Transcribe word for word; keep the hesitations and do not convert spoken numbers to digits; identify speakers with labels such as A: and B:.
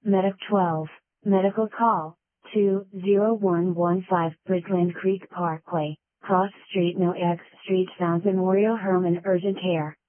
A: Medic twelve, medical call, two zero one one five Bridgeland Creek Parkway, Cross Street No X Street Found Memorial Herman urgent care.